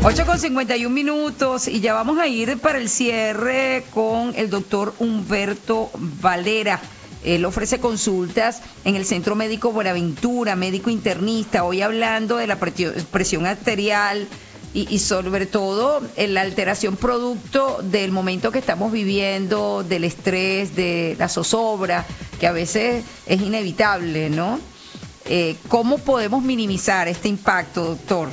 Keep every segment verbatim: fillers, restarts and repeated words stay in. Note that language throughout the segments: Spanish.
ocho con cincuenta y un minutos y ya vamos a ir para el cierre con el doctor Humberto Valera. Él ofrece consultas en el Centro Médico Buenaventura, médico internista, hoy hablando de la presión arterial y, y sobre todo en la alteración producto del momento que estamos viviendo, del estrés, de la zozobra, que a veces es inevitable, ¿no? Eh, ¿Cómo podemos minimizar este impacto, doctor?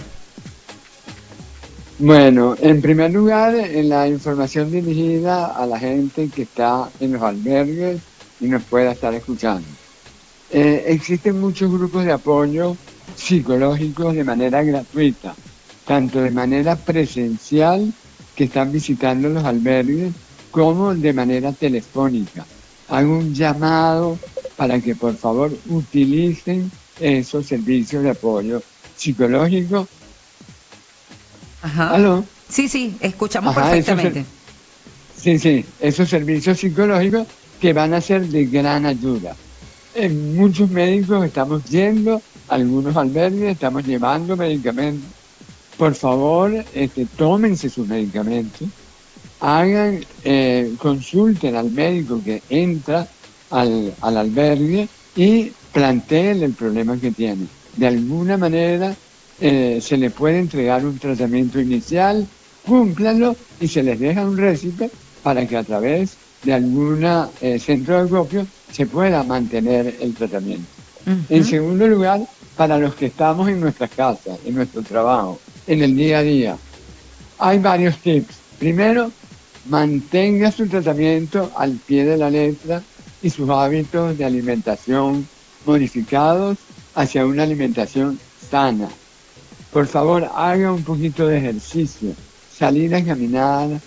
Bueno, en primer lugar, en la información dirigida a la gente que está en los albergues y nos pueda estar escuchando. Eh, existen muchos grupos de apoyo psicológicos de manera gratuita, tanto de manera presencial, que están visitando los albergues, como de manera telefónica. Hago un llamado para que por favor utilicen esos servicios de apoyo psicológico. Ajá. ¿Aló? Sí, sí, escuchamos Ajá, perfectamente. Esos, sí, sí, esos servicios psicológicos que van a ser de gran ayuda. En muchos médicos estamos yendo a algunos albergues, estamos llevando medicamentos. Por favor, este, tómense sus medicamentos, hagan, eh, consulten al médico que entra al, al albergue y planteen el problema que tiene. De alguna manera, Eh, se le puede entregar un tratamiento inicial, cúmplanlo y se les deja un récipe para que a través de algún eh, centro de acopio se pueda mantener el tratamiento. Uh-huh. En segundo lugar, para los que estamos en nuestras casas, en nuestro trabajo, en el día a día, hay varios tips. Primero, mantenga su tratamiento al pie de la letra y sus hábitos de alimentación modificados hacia una alimentación sana. Por favor, haga un poquito de ejercicio, salir a caminar,